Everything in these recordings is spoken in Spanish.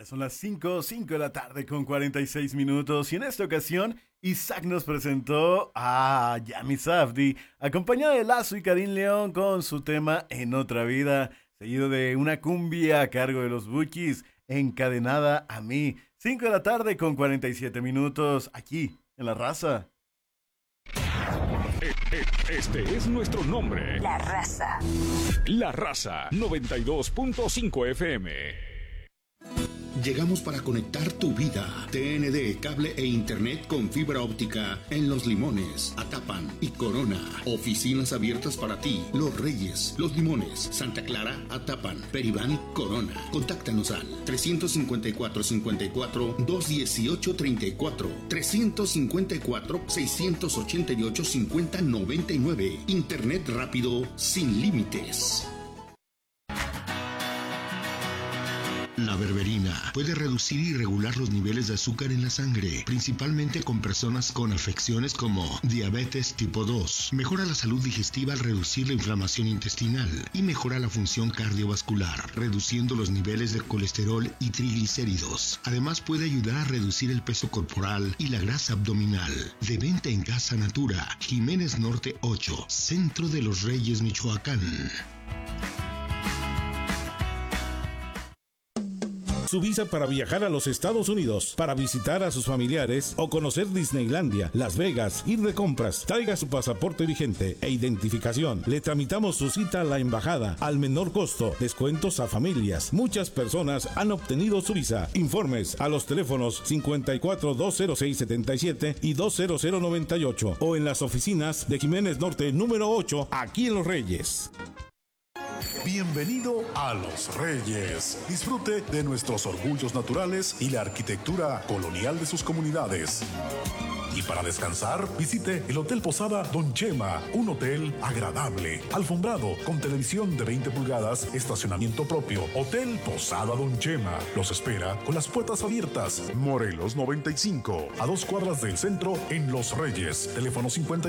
Son las 5 de la tarde con 46 minutos y en esta ocasión Isaac nos presentó a Yami Safdie, acompañada de Lazo y Karim León con su tema En Otra Vida, seguido de una cumbia a cargo de los Bukis, Encadenada a mí. 5 de la tarde con 47 minutos aquí en La Raza. Este es nuestro nombre. La Raza. La Raza 92.5 FM. Llegamos para conectar tu vida. TND, cable e internet con fibra óptica en Los Limones, Atapan y Corona. Oficinas abiertas para ti. Los Reyes, Los Limones, Santa Clara, Atapan, Peribán, Corona. Contáctanos al 354-54-218-34, 354-688-5099. Internet rápido sin límites. La berberina puede reducir y regular los niveles de azúcar en la sangre, principalmente con personas con afecciones como diabetes tipo 2. Mejora la salud digestiva al reducir la inflamación intestinal y mejora la función cardiovascular, reduciendo los niveles de colesterol y triglicéridos. Además puede ayudar a reducir el peso corporal y la grasa abdominal. De venta en Casa Natura, Jiménez Norte 8, Centro de los Reyes, Michoacán. Su visa para viajar a los Estados Unidos, para visitar a sus familiares o conocer Disneylandia, Las Vegas, ir de compras. Traiga su pasaporte vigente e identificación. Le tramitamos su cita a la embajada al menor costo. Descuentos a familias. Muchas personas han obtenido su visa. Informes a los teléfonos 54-206-77 y 20098 o en las oficinas de Jiménez Norte número 8, aquí en Los Reyes. Bienvenido a Los Reyes. Disfrute de nuestros orgullos naturales y la arquitectura colonial de sus comunidades. Y para descansar, visite el Hotel Posada Don Chema, un hotel agradable, alfombrado, con televisión de 20 pulgadas, estacionamiento propio. Hotel Posada Don Chema los espera con las puertas abiertas. Morelos 95, a 2 cuadras del centro en Los Reyes. Teléfono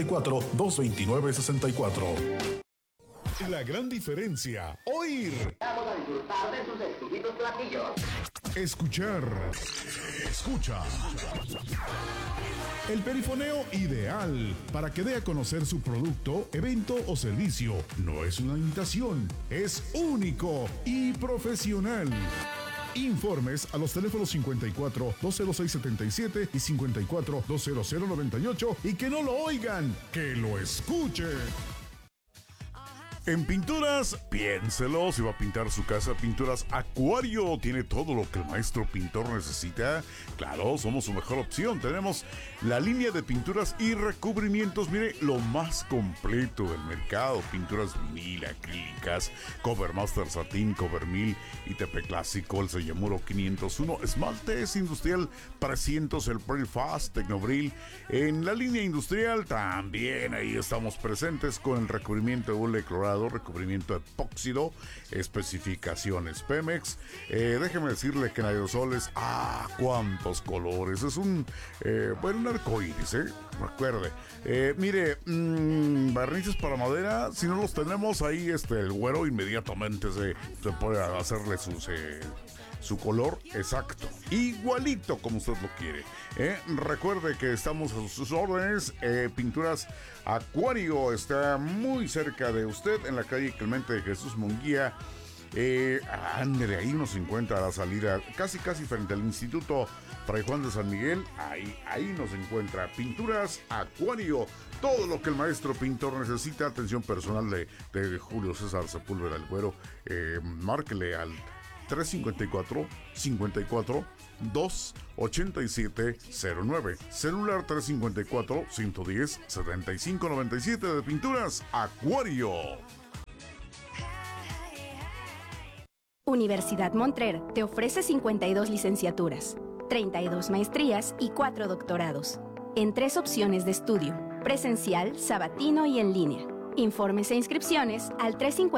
54-229-64. La gran diferencia, oír. Vamos a disfrutar de sus exquisitos platillos. Escuchar. Escucha. El perifoneo ideal para que dé a conocer su producto, evento o servicio. No es una imitación, es único y profesional. Informes a los teléfonos 54-206-77 y 54-200-98 y que no lo oigan, que lo escuchen. En Pinturas, piénselo, si va a pintar su casa, Pinturas Acuario tiene todo lo que el maestro pintor necesita. Claro, somos su mejor opción. Tenemos la línea de pinturas y recubrimientos, mire, lo más completo del mercado. Pinturas vinil, acrílicas, Cover Master Satín, Cover 1000, ITP Clásico, el Sellamuro 501, esmaltes industrial 300, el Pearl Fast, Tecnobril. En la línea industrial también ahí estamos presentes con el recubrimiento de hule clorado, recubrimiento epóxido, especificaciones Pemex. Déjeme decirle que en aerosoles, cuántos colores, es un arcoíris, recuerde. Mire, barnices para madera, si no los tenemos ahí, el güero inmediatamente se puede hacerle su color exacto, igualito como usted lo quiere. Recuerde que estamos a sus órdenes. Pinturas Acuario está muy cerca de usted en la calle Clemente de Jesús Munguía. Ándele, ahí nos encuentra a la salida, casi frente al Instituto Fray Juan de San Miguel. Ahí nos encuentra Pinturas Acuario. Todo lo que el maestro pintor necesita. Atención personal de Julio César Sepúlveda el Güero. Márquele al 354-54-287-09. Celular 354-110-7597 de Pinturas Acuario. Universidad Montrer te ofrece 52 licenciaturas, 32 maestrías y 4 doctorados, en 3 opciones de estudio: presencial, sabatino y en línea. Informes e inscripciones al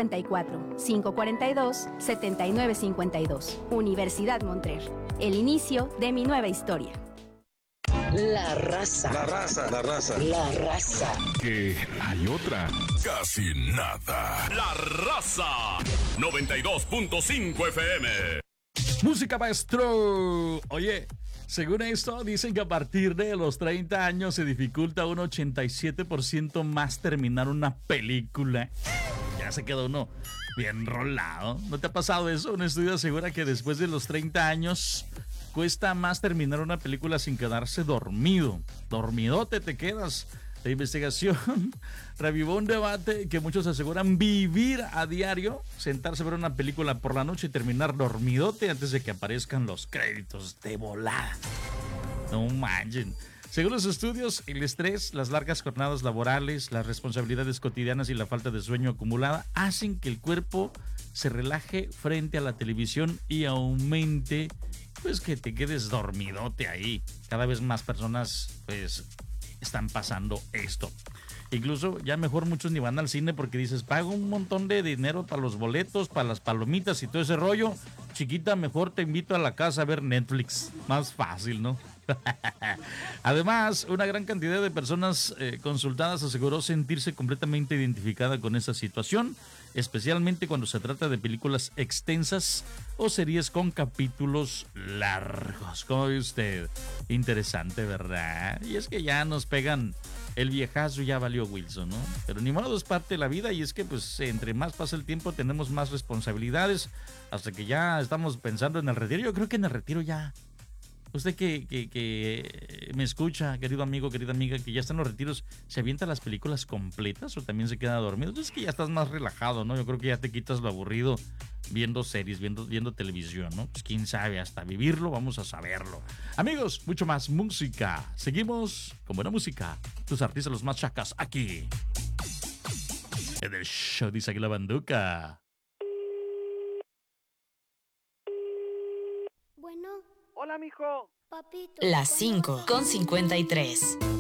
354-542-7952. Universidad Montrer, el inicio de mi nueva historia. La raza. La raza. La raza. La raza. Que hay otra. Casi nada. La Raza 92.5 FM. Música, maestro. Oye, según esto, dicen que a partir de los 30 años se dificulta un 87% más terminar una película. Ya se queda uno bien rolado. ¿No te ha pasado eso? Un estudio asegura que después de los 30 años cuesta más terminar una película sin quedarse dormido. Dormidote te quedas. La investigación revivó un debate que muchos aseguran vivir a diario, sentarse a ver una película por la noche y terminar dormidote antes de que aparezcan los créditos de volada. No manchen. Según los estudios, el estrés, las largas jornadas laborales, las responsabilidades cotidianas y la falta de sueño acumulada hacen que el cuerpo se relaje frente a la televisión y aumente, pues, que te quedes dormidote ahí. Cada vez más personas, pues, están pasando esto. Incluso ya mejor muchos ni van al cine porque dices, pago un montón de dinero para los boletos, para las palomitas y todo ese rollo. Chiquita, mejor te invito a la casa a ver Netflix. Más fácil, ¿no? Además, una gran cantidad de personas consultadas aseguró sentirse completamente identificada con esa situación, especialmente cuando se trata de películas extensas o series con capítulos largos. ¿Cómo ve usted? Interesante, ¿verdad? Y es que ya nos pegan el viejazo, ya valió Wilson, ¿no? Pero ni modo, es parte de la vida y es que pues entre más pasa el tiempo tenemos más responsabilidades hasta que ya estamos pensando en el retiro. Yo creo que en el retiro ya... Usted que me escucha, querido amigo, querida amiga, que ya está en los retiros, ¿se avienta las películas completas o también se queda dormido? Entonces es que ya estás más relajado, ¿no? Yo creo que ya te quitas lo aburrido viendo series, viendo televisión, ¿no? Pues quién sabe, hasta vivirlo vamos a saberlo. Amigos, mucho más música. Seguimos con buena música. Tus artistas los más chacas aquí en el show de Isaac la Banduca. Bueno. Hola, mijo. Papito. Las 5:53.